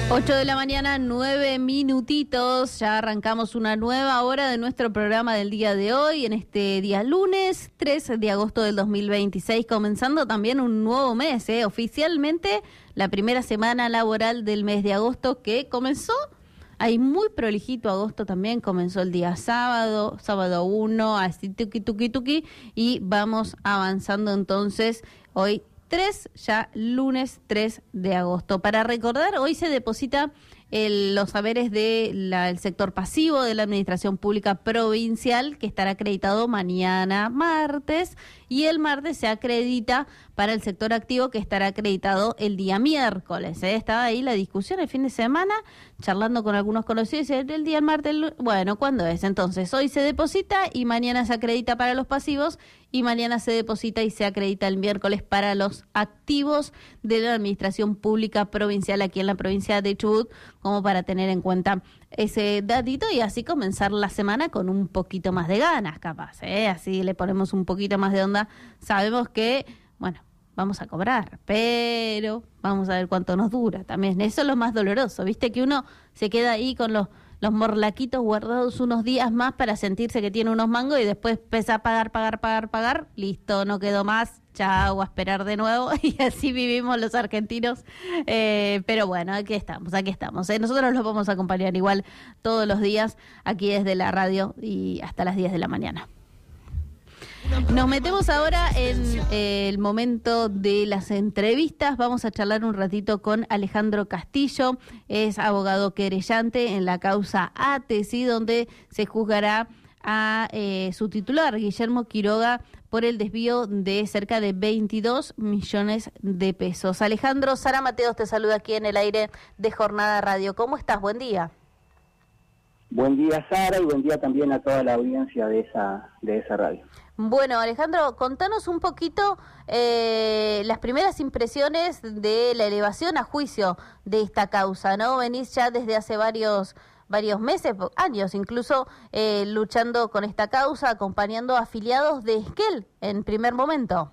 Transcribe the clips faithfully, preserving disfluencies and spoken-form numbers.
ocho de la mañana, nueve minutitos, ya arrancamos una nueva hora de nuestro programa del día de hoy, en este día lunes tres de agosto del dos mil veintiséis, comenzando también un nuevo mes, ¿eh? Oficialmente la primera semana laboral del mes de agosto que comenzó, ahí muy prolijito agosto también, comenzó el día sábado, sábado uno, así tuki tuki tuki, y vamos avanzando entonces hoy tres, ya lunes tres de agosto. Para recordar, hoy se deposita el, los saberes del de sector pasivo de la Administración Pública Provincial, que estará acreditado mañana martes, y el martes se acredita para el sector activo, que estará acreditado el día miércoles. ¿eh? Estaba ahí la discusión el fin de semana, charlando con algunos conocidos, el día martes, el, bueno, ¿cuándo es? Entonces, hoy se deposita y mañana se acredita para los pasivos, y mañana se deposita y se acredita el miércoles para los activos de la Administración Pública Provincial aquí en la provincia de Chubut, como para tener en cuenta ese datito y así comenzar la semana con un poquito más de ganas, capaz, ¿eh? Así le ponemos un poquito más de onda. Sabemos que, bueno, vamos a cobrar, pero vamos a ver cuánto nos dura también. Eso es lo más doloroso, ¿viste? Que uno se queda ahí con los los morlaquitos guardados unos días más para sentirse que tiene unos mangos y después empieza a pagar, pagar, pagar, pagar, listo, no quedó más, chao, a esperar de nuevo, y así vivimos los argentinos, eh, pero bueno, aquí estamos, aquí estamos, ¿eh? Nosotros los vamos a acompañar igual todos los días aquí desde la radio y hasta las diez de la mañana. Nos metemos ahora en eh, el momento de las entrevistas. Vamos a charlar un ratito con Alejandro Castillo, es abogado querellante en la causa A T E S I, donde se juzgará a eh, su titular, Guillermo Quiroga, por el desvío de cerca de veintidós millones de pesos. Alejandro, Sara Mateos te saluda aquí en el aire de Jornada Radio. ¿Cómo estás? Buen día. Buen día, Sara, y buen día también a toda la audiencia de esa de esa radio. Bueno, Alejandro, contanos un poquito eh, las primeras impresiones de la elevación a juicio de esta causa, ¿no? Venís ya desde hace varios varios meses, años incluso, eh, luchando con esta causa, acompañando a afiliados de Esquel en primer momento.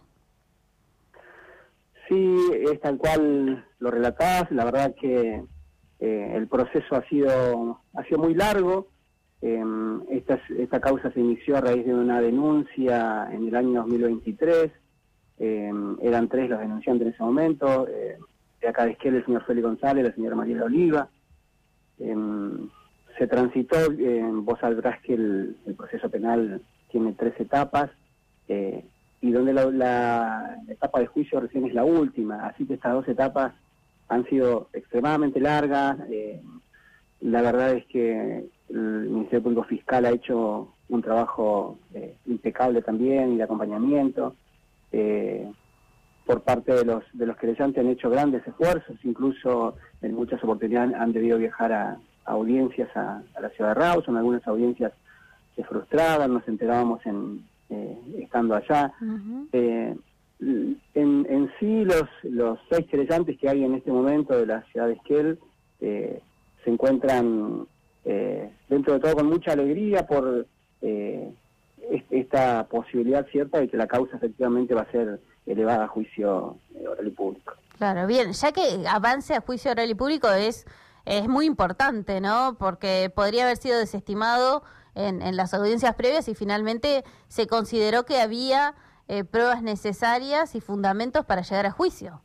Sí, es tal cual lo relatás. La verdad que eh, el proceso ha sido ha sido muy largo. Eh, esta, esta causa se inició a raíz de una denuncia en el año dos mil veintitrés. Eh, eran tres los denunciantes en ese momento. Eh, de acá de Esquel, el señor Félix González, la señora María Oliva. Eh, se transitó, eh, vos sabrás que el, el proceso penal tiene tres etapas, eh, y donde la, la, la etapa de juicio recién es la última, así que estas dos etapas han sido extremadamente largas. Eh, la verdad es que el Ministerio Público Fiscal ha hecho un trabajo eh, impecable también, y de acompañamiento. Eh, por parte de los de los querellantes han hecho grandes esfuerzos, incluso en muchas oportunidades han debido viajar a, a audiencias a, a la ciudad de Rawson. Algunas audiencias se frustraban, nos enterábamos en eh, estando allá. Uh-huh. eh, en, en sí, los los seis querellantes que hay en este momento de la ciudad de Esquel eh, se encuentran eh, dentro de todo con mucha alegría por eh, esta posibilidad cierta de que la causa efectivamente va a ser elevada a juicio oral y público. Claro, bien, ya que avance a juicio oral y público es es muy importante, ¿no? Porque podría haber sido desestimado en, en las audiencias previas y finalmente se consideró que había eh, pruebas necesarias y fundamentos para llegar a juicio.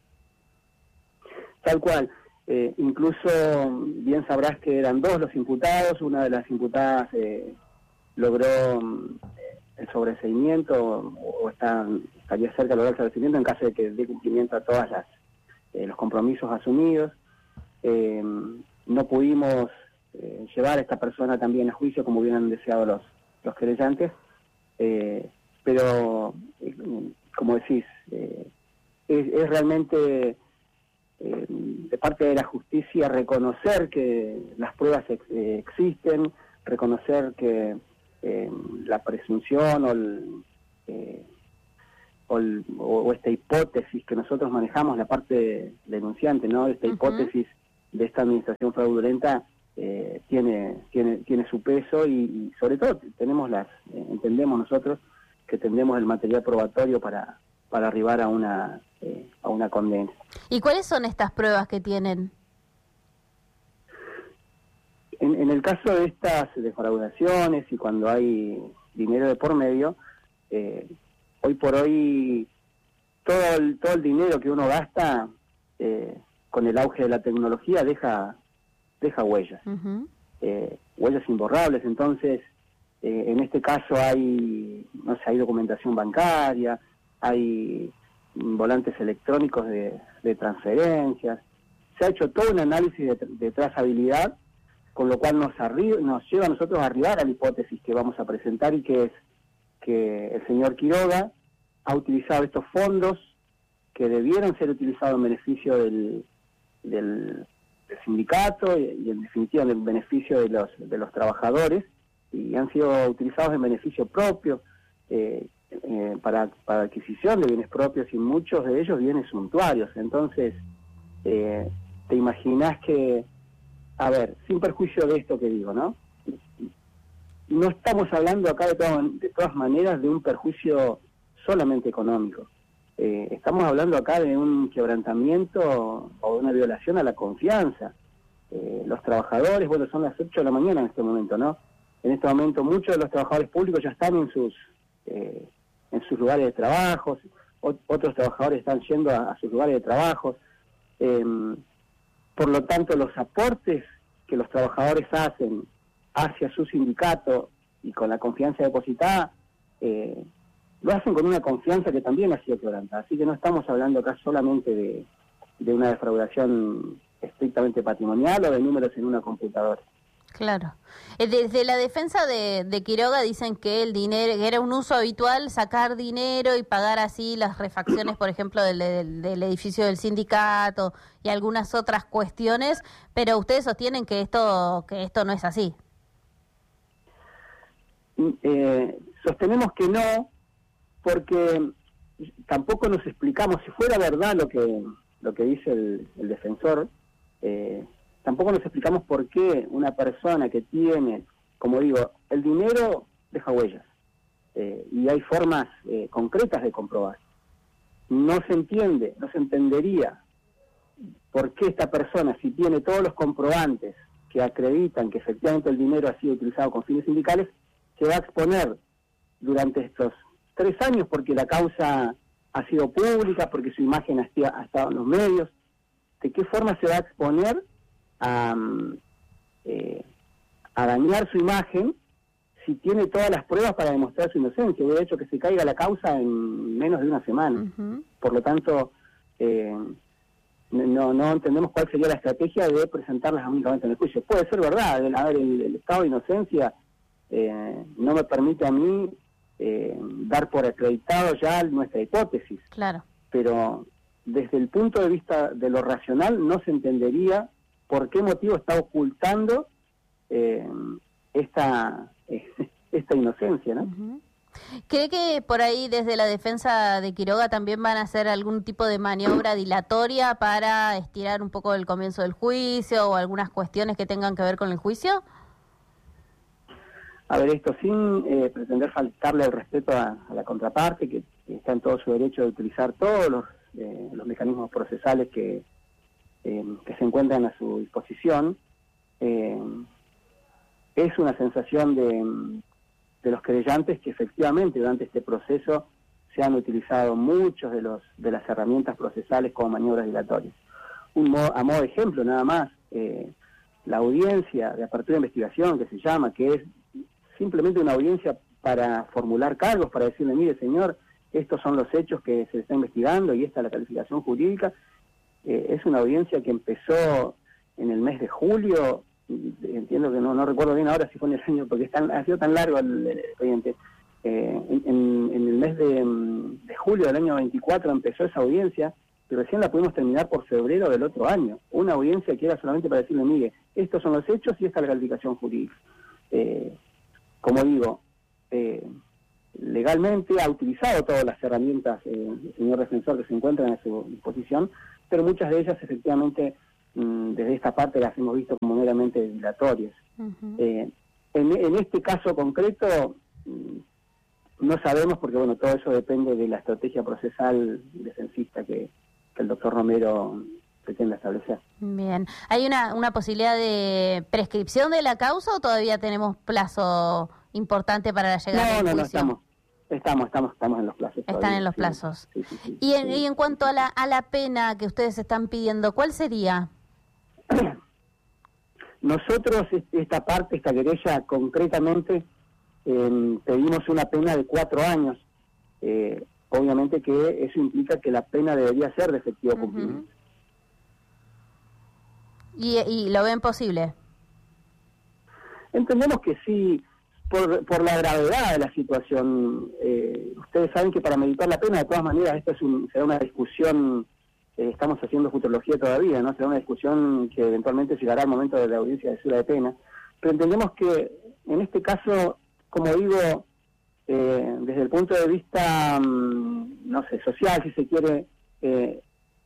Tal cual. Eh, incluso bien sabrás que eran dos los imputados. Una de las imputadas eh, logró eh, el sobreseimiento o, o está, estaría cerca de lograr el sobreseimiento en caso de que dé cumplimiento a todas las eh, los compromisos asumidos. Eh, no pudimos eh, llevar a esta persona también a juicio como hubieran deseado los los querellantes, eh, pero eh, como decís, eh, es, es realmente Eh, de parte de la justicia reconocer que las pruebas ex, eh, existen, reconocer que eh, la presunción o, el, eh, o, el, o, o esta hipótesis que nosotros manejamos, la parte denunciante, ¿no? Esta uh-huh. hipótesis de esta administración fraudulenta eh, tiene tiene tiene su peso y, y sobre todo tenemos las eh, entendemos nosotros que tendremos el material probatorio para para arribar a una eh, a una condena. ¿Y cuáles son estas pruebas que tienen? en, en el caso de estas defraudaciones y cuando hay dinero de por medio, eh, hoy por hoy todo el, todo el dinero que uno gasta eh, con el auge de la tecnología deja deja huellas, uh-huh. eh, huellas imborrables. Entonces, eh, en este caso hay, no sé, hay documentación bancaria, hay volantes electrónicos de, de transferencias. Se ha hecho todo un análisis de, de trazabilidad, con lo cual nos, arri- nos lleva a nosotros a arribar a la hipótesis que vamos a presentar, y que es que el señor Quiroga ha utilizado estos fondos que debieron ser utilizados en beneficio del, del, del sindicato y, y en definitiva en beneficio de los, de los trabajadores, y han sido utilizados en beneficio propio, eh, eh, para, para adquisición de bienes propios, y muchos de ellos bienes suntuarios. Entonces, eh, te imaginas que, a ver, sin perjuicio de esto que digo, ¿no? No estamos hablando acá de, to- de todas maneras de un perjuicio solamente económico. Eh, estamos hablando acá de un quebrantamiento o de una violación a la confianza. Eh, los trabajadores, bueno, son las ocho de la mañana en este momento, ¿no? En este momento muchos de los trabajadores públicos ya están en sus eh, en sus lugares de trabajo, ot- otros trabajadores están yendo a, a sus lugares de trabajo. Eh, por lo tanto, los aportes que los trabajadores hacen hacia su sindicato y con la confianza depositada, eh, lo hacen con una confianza que también ha sido quebrantada. Así que no estamos hablando acá solamente de, de una defraudación estrictamente patrimonial o de números en una computadora. Claro. Desde la defensa de, de Quiroga dicen que el dinero, que era un uso habitual sacar dinero y pagar así las refacciones, por ejemplo, del, del, del edificio del sindicato y algunas otras cuestiones, pero ustedes sostienen que esto que esto no es así. Eh, sostenemos que no, porque tampoco nos explicamos. Si fuera verdad lo que lo que dice el, el defensor, eh, tampoco nos explicamos por qué una persona que tiene, como digo, el dinero deja huellas, eh, y hay formas eh, concretas de comprobar. No se entiende, no se entendería por qué esta persona, si tiene todos los comprobantes que acreditan que efectivamente el dinero ha sido utilizado con fines sindicales, se va a exponer durante estos tres años porque la causa ha sido pública, porque su imagen ha estado en los medios. ¿De qué forma se va a exponer a, eh, a dañar su imagen si tiene todas las pruebas para demostrar su inocencia? De hecho, que se caiga la causa en menos de una semana. Uh-huh. Por lo tanto, eh, no no entendemos cuál sería la estrategia de presentarlas únicamente en el juicio. Puede ser verdad, a ver, el, el estado de inocencia eh, no me permite a mí eh, dar por acreditado ya nuestra hipótesis. Claro. Pero desde el punto de vista de lo racional no se entendería por qué motivo está ocultando eh, esta eh, esta inocencia, ¿no? Uh-huh. ¿Cree que por ahí desde la defensa de Quiroga también van a hacer algún tipo de maniobra dilatoria para estirar un poco el comienzo del juicio o algunas cuestiones que tengan que ver con el juicio? A ver, esto sin eh, pretender faltarle el respeto a, a la contraparte, que, que está en todo su derecho de utilizar todos los, eh, los mecanismos procesales que, eh, que se encuentran a su disposición. Eh, es una sensación de, de los querellantes que efectivamente durante este proceso se han utilizado muchos de los de las herramientas procesales como maniobras dilatorias. Un modo, a modo de ejemplo, nada más, eh, la audiencia de apertura de investigación, que se llama, que es simplemente una audiencia para formular cargos, para decirle, mire señor, estos son los hechos que se está investigando y esta es la calificación jurídica. Eh, es una audiencia que empezó en el mes de julio, entiendo que no no recuerdo bien ahora si fue en el año, porque es tan, ha sido tan largo el, el expediente. Eh, en, en, en el mes de, de julio del año veinticuatro empezó esa audiencia, y recién la pudimos terminar por febrero del otro año. Una audiencia que era solamente para decirle, mire, estos son los hechos y esta es la calificación jurídica. Eh, como digo, eh, legalmente ha utilizado todas las herramientas eh, el señor defensor que se encuentran a su disposición, pero muchas de ellas efectivamente mmm, desde esta parte las hemos visto como meramente dilatorias. Uh-huh. Eh, en, en este caso concreto mmm, no sabemos, porque bueno, todo eso depende de la estrategia procesal defensista que, que el doctor Romero pretenda establecer. Bien. ¿Hay una, una posibilidad de prescripción de la causa o todavía tenemos plazo importante para la llegada del No, no, no, juicio? estamos, estamos, estamos, estamos en los plazos. Están todavía, en los sí. plazos. Sí, sí, sí, y, en, sí. y en cuanto a la, a la pena que ustedes están pidiendo, ¿cuál sería? Nosotros, esta parte, esta querella, concretamente, eh, pedimos una pena de cuatro años. Eh, obviamente que eso implica que la pena debería ser de efectivo Uh-huh. cumplimiento. ¿Y, ¿Y lo ven posible? Entendemos que sí, por, por la gravedad de la situación. Eh, ustedes saben que para meditar la pena, de todas maneras, esto es un, será una discusión, eh, estamos haciendo futurología todavía, ¿no? Será una discusión que eventualmente llegará al momento de la audiencia de cesura de pena. Pero entendemos que, en este caso, como digo, eh, desde el punto de vista, mm, no sé, social, si se quiere, eh,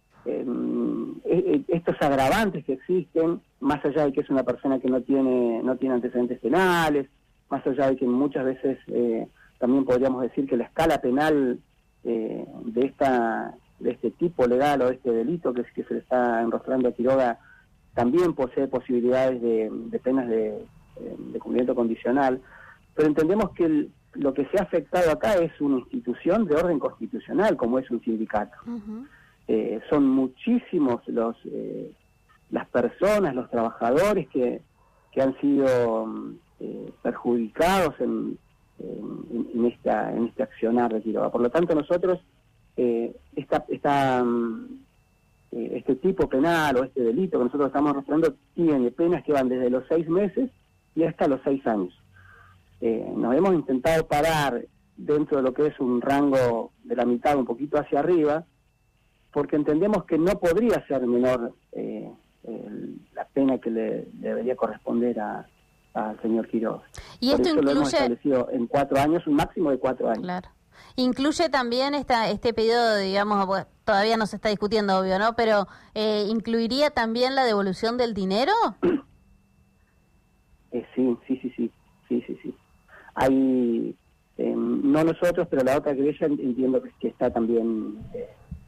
eh, estos agravantes que existen, más allá de que es una persona que no tiene no tiene antecedentes penales, más allá de que muchas veces eh, también podríamos decir que la escala penal eh, de esta de este tipo legal o de este delito que, que se le está enrostrando a Quiroga también posee posibilidades de, de penas de, de cumplimiento condicional, pero entendemos que el, lo que se ha afectado acá es una institución de orden constitucional como es un sindicato. Uh-huh. Eh, son muchísimos los eh, las personas, los trabajadores que, que han sido eh, perjudicados en, en, en, esta, en este accionar de Quiroga. Por lo tanto, nosotros, eh, esta, esta, eh, este tipo penal o este delito que nosotros estamos mostrando tiene penas que van desde los seis meses y hasta los seis años. Eh, nos hemos intentado parar dentro de lo que es un rango de la mitad, un poquito hacia arriba, porque entendemos que no podría ser menor eh, el, la pena que le, le debería corresponder a al señor Quiroga. Y Por esto eso incluye... lo hemos establecido en cuatro años, un máximo de cuatro años. Claro. Incluye también esta, este pedido, digamos, bueno, todavía no se está discutiendo, obvio, ¿no? Pero, eh, ¿incluiría también la devolución del dinero? Eh, sí, sí, sí, sí, sí, sí, sí. Hay, eh, no nosotros, pero la otra querella entiendo que, que está también... Eh,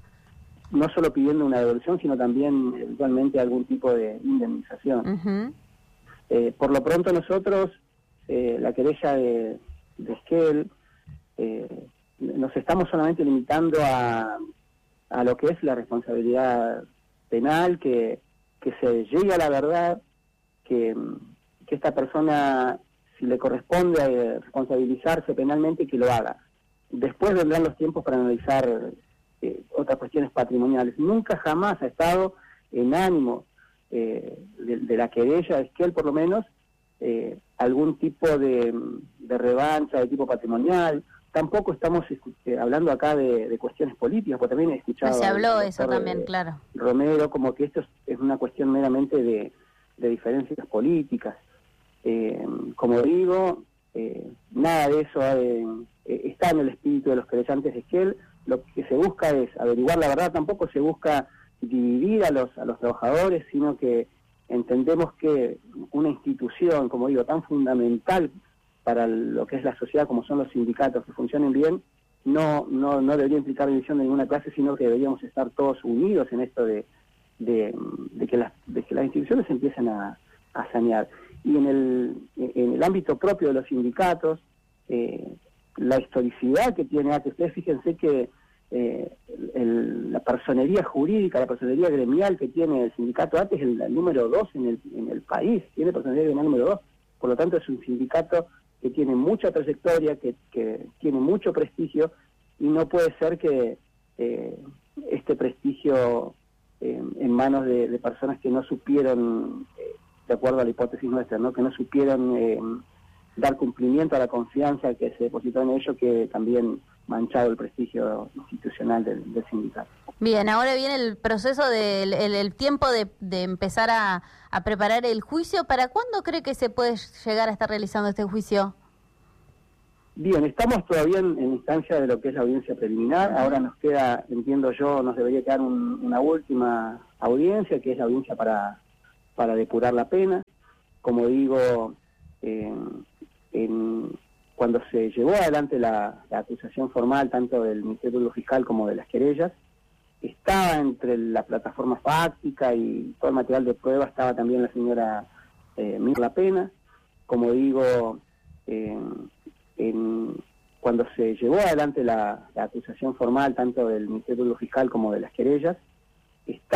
no solo pidiendo una devolución, sino también eventualmente algún tipo de indemnización. Uh-huh. Eh, por lo pronto nosotros, eh, la querella de, de Esquel, eh, nos estamos solamente limitando a, a lo que es la responsabilidad penal, que, que se llegue a la verdad, que, que esta persona, si le corresponde responsabilizarse penalmente, que lo haga. Después vendrán los tiempos para analizar Eh, otras cuestiones patrimoniales. Nunca jamás ha estado en ánimo eh, de, de la querella, es que él por lo menos eh, algún tipo de, de revancha de tipo patrimonial. Tampoco estamos eh, hablando acá de, de cuestiones políticas, porque también he escuchado... Se habló eso de, también, claro. Romero, como que esto es, es una cuestión meramente de, de diferencias políticas. Eh, como digo, eh, nada de eso eh, está en el espíritu de los querellantes de Esquel. Lo que se busca es averiguar la verdad, tampoco se busca dividir a los a los trabajadores, sino que entendemos que una institución, como digo, tan fundamental para lo que es la sociedad como son los sindicatos, que funcionen bien, no no no debería implicar división de ninguna clase, sino que deberíamos estar todos unidos en esto de de, de que las de que las instituciones empiecen a, a sanear. Y en el en el ámbito propio de los sindicatos, eh, la historicidad que tiene A T E, ustedes fíjense que eh, el, la personería jurídica, la personería gremial que tiene el sindicato A T E es el, el número dos en el, en el país, tiene personería gremial número dos, por lo tanto es un sindicato que tiene mucha trayectoria, que, que tiene mucho prestigio, y no puede ser que eh, este prestigio eh, en manos de, de personas que no supieron, eh, de acuerdo a la hipótesis nuestra, ¿no? que no supieron... Eh, dar cumplimiento a la confianza que se depositó en ello, que también manchado el prestigio institucional del, del sindicato. Bien, ahora viene el proceso del el, el tiempo de, de empezar a, a preparar el juicio. ¿Para cuándo cree que se puede llegar a estar realizando este juicio? Bien, estamos todavía en, en instancia de lo que es la audiencia preliminar. Uh-huh. Ahora nos queda, entiendo yo, nos debería quedar un, una última audiencia, que es la audiencia para, para depurar la pena. Como digo... Eh, En, cuando se llevó adelante la, la acusación formal tanto del Ministerio Público Fiscal como de las querellas, estaba entre la plataforma fáctica y todo el material de prueba, estaba también la señora eh, Mirla Pena. Como digo, eh, en, cuando se llevó adelante la, la acusación formal, tanto del Ministerio Público Fiscal como de las querellas, está